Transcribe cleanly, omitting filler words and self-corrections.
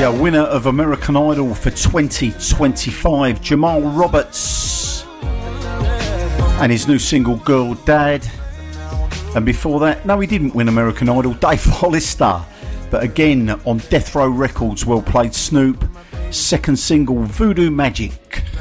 Winner of American Idol for 2025, Jamal Roberts, and his new single Girl Dad. And before that, no, he didn't win American Idol, Dave Hollister, but again on Death Row Records, well played, Snoop, second single Voodoo Magic.